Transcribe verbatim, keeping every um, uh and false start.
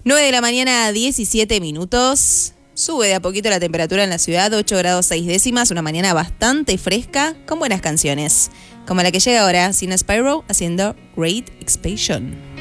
nueve de la mañana, diecisiete minutos. Sube de a poquito la temperatura en la ciudad, ocho grados seis décimas, una mañana bastante fresca, con buenas canciones. Como la que llega ahora, Sina Spyro haciendo Great Expansion.